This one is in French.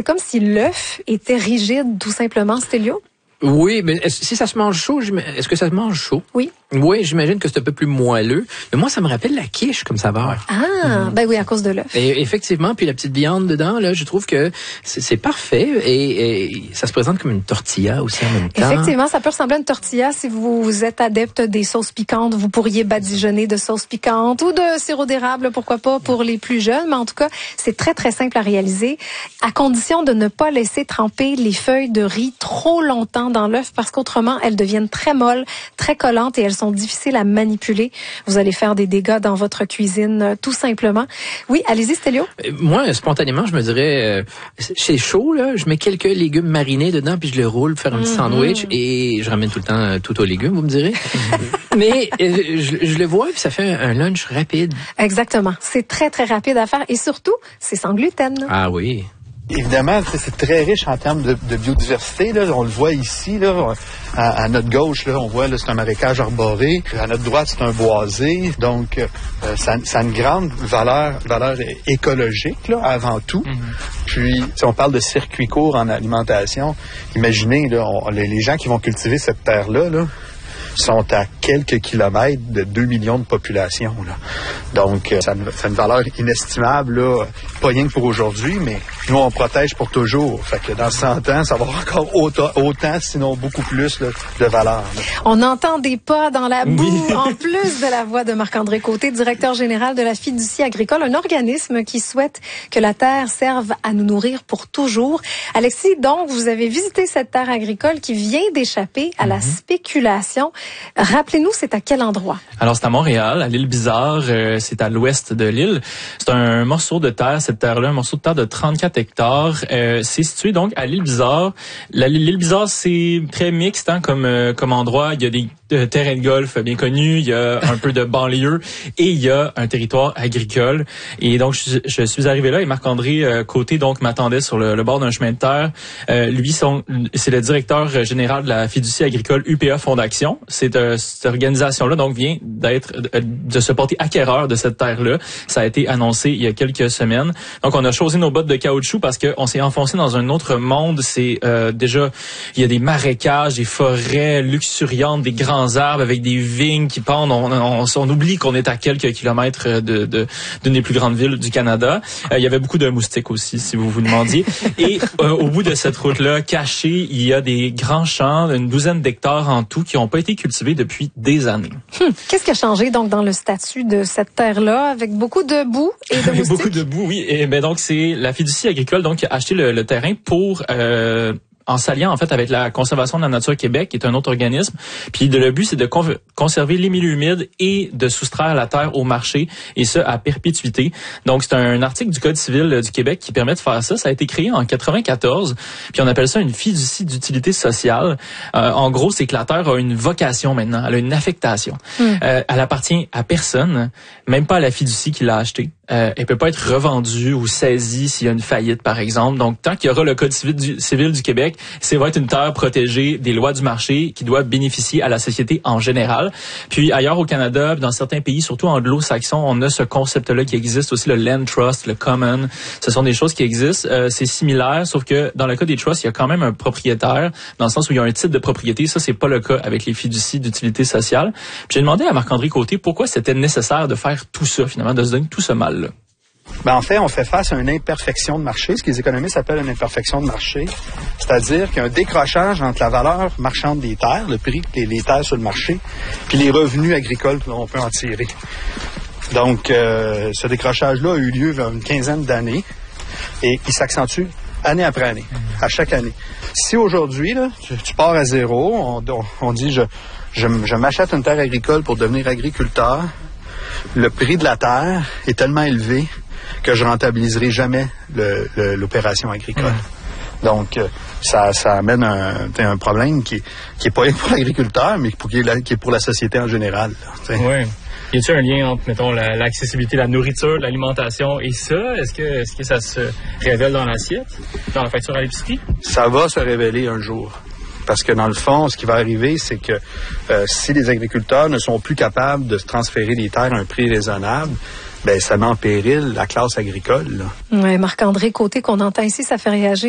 c'est comme si l'œuf était rigide, tout simplement, Stélio? Oui, mais si ça se mange chaud, est-ce que ça se mange chaud? Oui. Oui, j'imagine que c'est un peu plus moelleux. Mais moi, ça me rappelle la quiche comme saveur. Ah, ben oui, à cause de l'œuf. Et effectivement, puis la petite viande dedans, là, je trouve que c'est parfait et ça se présente comme une tortilla aussi en même temps. Effectivement, ça peut ressembler à une tortilla. Si vous êtes adepte des sauces piquantes, vous pourriez badigeonner de sauce piquante ou de sirop d'érable, pourquoi pas, pour les plus jeunes. Mais en tout cas, c'est très, très simple à réaliser, à condition de ne pas laisser tremper les feuilles de riz trop longtemps dans l'œuf, parce qu'autrement, elles deviennent très molles, très collantes et elles sont difficiles à manipuler. Vous allez faire des dégâts dans votre cuisine, tout simplement. Oui, allez-y, Stélio. Moi, spontanément, je me dirais, c'est chaud, là, je mets quelques légumes marinés dedans, puis je le roule pour faire un petit sandwich, et je ramène tout le temps tout aux légumes, vous me direz. Mais je le vois, puis ça fait un lunch rapide. Exactement. C'est très, très rapide à faire, et surtout, c'est sans gluten. Ah oui. Évidemment, c'est très riche en termes de biodiversité. Là. On le voit ici, là, à notre gauche, là, on voit là, c'est un marécage arboré. À notre droite, c'est un boisé. Donc, ça a une grande valeur écologique, là, avant tout. Puis, si on parle de circuits courts en alimentation, imaginez, là, les gens qui vont cultiver cette terre-là, là, sont à quelques kilomètres de 2 millions de population. Là. Donc, ça a une valeur inestimable, là, pas rien que pour aujourd'hui, mais nous, on protège pour toujours. Fait que dans 100 ans, ça va avoir encore autant, sinon beaucoup plus là, de valeur. Là. On entend des pas dans la boue, en plus de la voix de Marc-André Côté, directeur général de la Fiducie agricole, un organisme qui souhaite que la terre serve à nous nourrir pour toujours. Alexis, donc, vous avez visité cette terre agricole qui vient d'échapper à la spéculation. Rappelez-nous, c'est à quel endroit? Alors, c'est à Montréal, à l'île Bizarre. C'est à l'ouest de l'île. C'est un morceau de terre, cette terre-là, un morceau de terre de 34 hectares. C'est situé donc à l'île Bizarre. L'île Bizarre, c'est très mixte hein, comme endroit. Il y a des terrains de golf bien connus, il y a un peu de banlieue et il y a un territoire agricole. Et donc, je suis arrivé là et Marc-André Côté donc m'attendait sur le bord d'un chemin de terre. Lui, c'est le directeur général de la Fiducie agricole UPA Fondation. Cette organisation-là donc vient de se porter acquéreur de cette terre-là. Ça a été annoncé il y a quelques semaines. Donc, on a chaussé nos bottes de caoutchouc parce qu'on s'est enfoncé dans un autre monde. C'est déjà, il y a des marécages, des forêts luxuriantes, des grands arbres avec des vignes qui pendent. On oublie qu'on est à quelques kilomètres d'une des plus grandes villes du Canada. Il y avait beaucoup de moustiques aussi, si vous vous demandiez. Et au bout de cette route-là, cachée, il y a des grands champs, une douzaine d'hectares en tout, qui n'ont pas été cultivés depuis des années. Qu'est-ce qui a changé donc dans le statut de cette terre-là, avec beaucoup de boue et de moustiques? Beaucoup de boue, oui. Et donc c'est la Fiducie agricole donc qui a acheté le terrain pour en s'alliant en fait avec la Conservation de la Nature Québec, qui est un autre organisme. Puis le but, c'est de conserver les milieux humides et de soustraire la terre au marché, et ce, à perpétuité. Donc, c'est un article du Code civil du Québec qui permet de faire ça. Ça a été créé en 94, puis on appelle ça une fiducie d'utilité sociale. En gros, c'est que la terre a une vocation maintenant, elle a une affectation. Elle appartient à personne, même pas à la fiducie qui l'a achetée. Elle peut pas être revendue ou saisie s'il y a une faillite, par exemple. Donc, tant qu'il y aura le Code civil du Québec, c'est va être une terre protégée des lois du marché qui doit bénéficier à la société en général. Puis ailleurs au Canada, dans certains pays, surtout anglo-saxons, on a ce concept-là qui existe aussi, le land trust, le common. Ce sont des choses qui existent. C'est similaire, sauf que dans le cas des trusts, il y a quand même un propriétaire, dans le sens où il y a un titre de propriété. Ça, c'est pas le cas avec les fiducies d'utilité sociale. Puis j'ai demandé à Marc-André Côté pourquoi c'était nécessaire de faire tout ça, finalement, de se donner tout ce mal-là. Ben en fait, on fait face à une imperfection de marché, ce que les économistes appellent une imperfection de marché. C'est-à-dire qu'il y a un décrochage entre la valeur marchande des terres, le prix des terres sur le marché, puis les revenus agricoles qu'on peut en tirer. Donc, ce décrochage-là a eu lieu vers une quinzaine d'années et il s'accentue année après année, à chaque année. Si aujourd'hui, là, tu pars à zéro, on dit je m'achète une terre agricole pour devenir agriculteur, le prix de la terre est tellement élevé que je rentabiliserai jamais l'opération agricole. Donc, ça amène un problème qui est pas rien pour l'agriculteur, mais qui est pour la société en général. Oui. Y a-t-il un lien entre, mettons, l'accessibilité, la nourriture, l'alimentation et ça? Est-ce que ça se révèle dans l'assiette, dans la facture à l'épicerie? Ça va se révéler un jour. Parce que dans le fond, ce qui va arriver, c'est que si les agriculteurs ne sont plus capables de transférer les terres à un prix raisonnable, ben ça met en péril la classe agricole. Oui, Marc-André Côté qu'on entend ici, ça fait réagir.